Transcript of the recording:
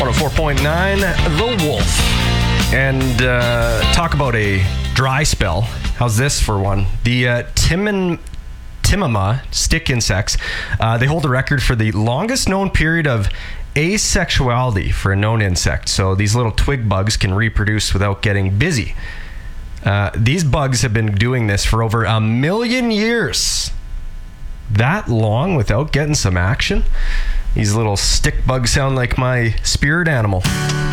104.9, The Wolf. And talk about a dry spell. How's this for one? The Timoma stick insects, they hold the record for the longest known period of asexuality for a known insect. So these little twig bugs can reproduce without getting busy. These bugs have been doing this for over 1 million years. That long without getting some action? These little stick bugs sound like my spirit animal.